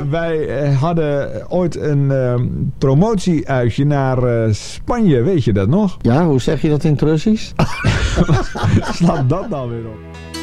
wij hadden ooit een promotieuitje naar Spanje. Weet je dat nog? Ja, hoe zeg je dat in het Russisch? Slaat dat nou weer op?